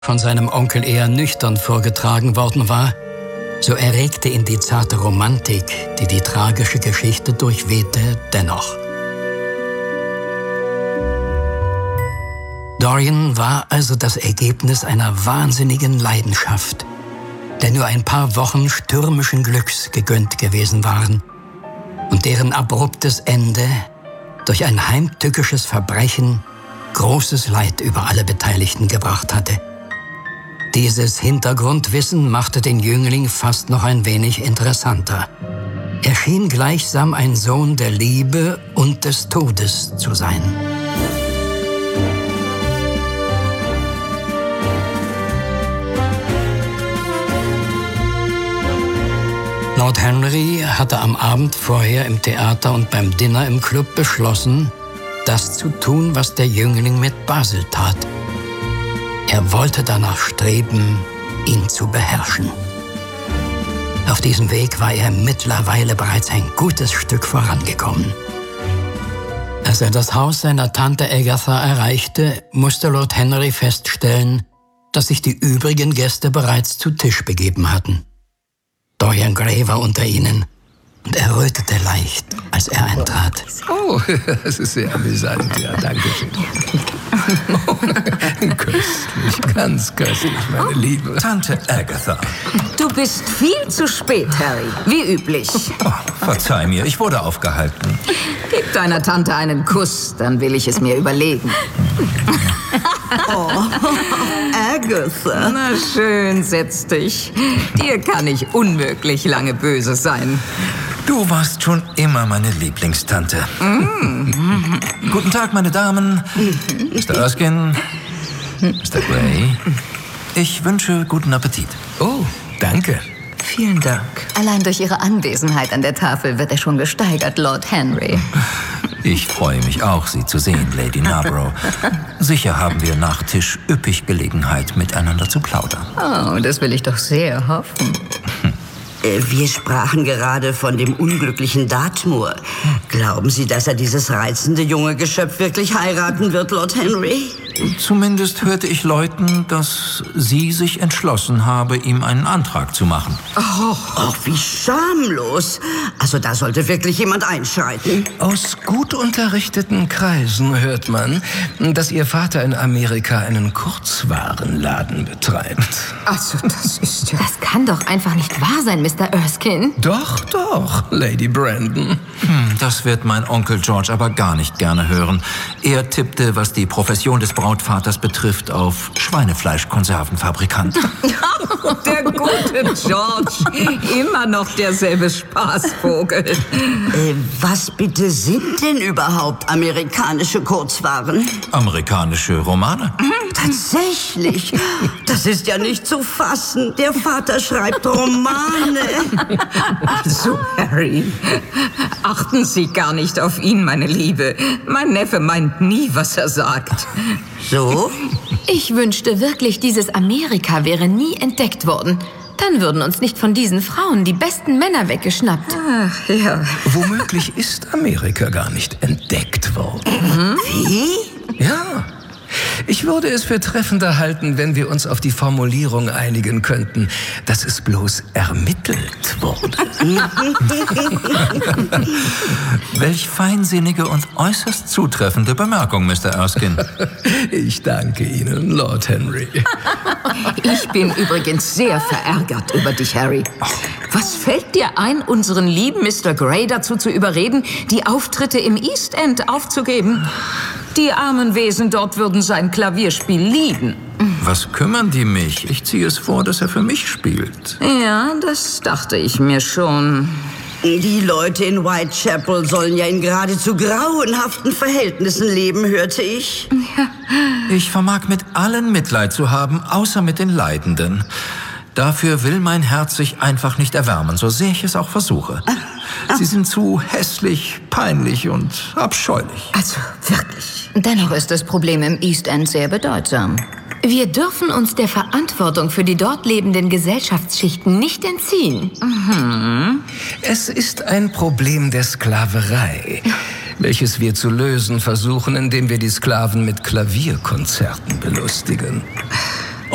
von seinem Onkel eher nüchtern vorgetragen worden war, so erregte ihn die zarte Romantik, die die tragische Geschichte durchwehte, dennoch. Dorian war also das Ergebnis einer wahnsinnigen Leidenschaft, der nur ein paar Wochen stürmischen Glücks gegönnt gewesen waren und deren abruptes Ende durch ein heimtückisches Verbrechen großes Leid über alle Beteiligten gebracht hatte. Dieses Hintergrundwissen machte den Jüngling fast noch ein wenig interessanter. Er schien gleichsam ein Sohn der Liebe und des Todes zu sein. Lord Henry hatte am Abend vorher im Theater und beim Dinner im Club beschlossen, das zu tun, was der Jüngling mit Basil tat. Er wollte danach streben, ihn zu beherrschen. Auf diesem Weg war er mittlerweile bereits ein gutes Stück vorangekommen. Als er das Haus seiner Tante Agatha erreichte, musste Lord Henry feststellen, dass sich die übrigen Gäste bereits zu Tisch begeben hatten. Dorian Gray war unter ihnen und errötete leicht, als er eintrat. Oh, das ist sehr amüsant, ja, danke schön. Oh, köstlich, ganz köstlich, meine Liebe. Tante Agatha. Du bist viel zu spät, Harry, wie üblich. Oh, verzeih mir, ich wurde aufgehalten. Gib deiner Tante einen Kuss, dann will ich es mir überlegen. Oh, Agatha. Na schön, setz dich. Dir kann ich unmöglich lange böse sein. Du warst schon immer meine Lieblingstante. Guten Tag, meine Damen. Mr. Erskine, Mr. Gray. Ich wünsche guten Appetit. Oh, danke. Vielen Dank. Allein durch Ihre Anwesenheit an der Tafel wird er schon gesteigert, Lord Henry. Ich freue mich auch, Sie zu sehen, Lady Narborough. Sicher haben wir nach Tisch üppig Gelegenheit, miteinander zu plaudern. Oh, das will ich doch sehr hoffen. Wir sprachen gerade von dem unglücklichen Dartmoor. Glauben Sie, dass er dieses reizende junge Geschöpf wirklich heiraten wird, Lord Henry? Zumindest hörte ich läuten, dass sie sich entschlossen habe, ihm einen Antrag zu machen. Oh, wie schamlos. Also da sollte wirklich jemand einschreiten. Aus gut unterrichteten Kreisen hört man, dass Ihr Vater in Amerika einen Kurzwarenladen betreibt. Also, das ist ja... Das kann doch einfach nicht wahr sein, Mr. Erskine. Doch, Lady Brandon. Das wird mein Onkel George aber gar nicht gerne hören. Er tippte, was die Profession des Brautvaters betrifft, auf Schweinefleischkonservenfabrikant. Der gute George. Immer noch derselbe Spaßvogel. Was bitte sind denn überhaupt amerikanische Kurzwaren? Amerikanische Romane? Tatsächlich? Das ist ja nicht zu fassen. Der Vater schreibt Romane. So, Harry, achten Sie gar nicht auf ihn, meine Liebe. Mein Neffe meint nie, was er sagt. So? Ich wünschte wirklich, dieses Amerika wäre nie entdeckt worden. Dann würden uns nicht von diesen Frauen die besten Männer weggeschnappt. Ach, ja. Womöglich ist Amerika gar nicht entdeckt worden. Wie? Ja. Ich würde es für treffender halten, wenn wir uns auf die Formulierung einigen könnten, dass es bloß ermittelt wurde. Welch feinsinnige und äußerst zutreffende Bemerkung, Mr. Erskine. Ich danke Ihnen, Lord Henry. Ich bin übrigens sehr verärgert über dich, Harry. Was fällt dir ein, unseren lieben Mr. Gray dazu zu überreden, die Auftritte im East End aufzugeben? Die armen Wesen dort würden sein Klavierspiel lieben. Was kümmern die mich? Ich ziehe es vor, dass er für mich spielt. Ja, das dachte ich mir schon. Die Leute in Whitechapel sollen ja in geradezu grauenhaften Verhältnissen leben, hörte ich. Ich vermag mit allen Mitleid zu haben, außer mit den Leidenden. Dafür will mein Herz sich einfach nicht erwärmen, so sehr ich es auch versuche. Sie sind zu hässlich, peinlich und abscheulich. Also wirklich. Dennoch ist das Problem im East End sehr bedeutsam. Wir dürfen uns der Verantwortung für die dort lebenden Gesellschaftsschichten nicht entziehen. Es ist ein Problem der Sklaverei, welches wir zu lösen versuchen, indem wir die Sklaven mit Klavierkonzerten belustigen.